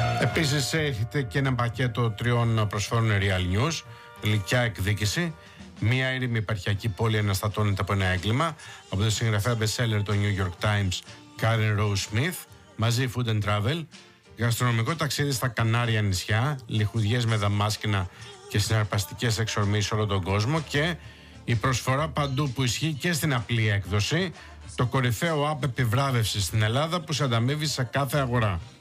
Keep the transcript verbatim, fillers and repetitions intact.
Επίσης έχετε και ένα πακέτο τριών προσφόρων Real News, γλυκιά εκδίκηση. Μία ήρεμη επαρχιακή πόλη αναστατώνεται από ένα έγκλημα, από το συγγραφέα bestseller του New York Times Karen Rose Smith, μαζί Food and Travel, γαστρονομικό ταξίδι στα Κανάρια νησιά, λιχουδιές με δαμάσκηνα και συναρπαστικές εξορμήσεις σε όλο τον κόσμο και η προσφορά παντού που ισχύει και στην απλή έκδοση, το κορυφαίο app επιβράβευσης στην Ελλάδα που σε ανταμείβει σε κάθε αγορά.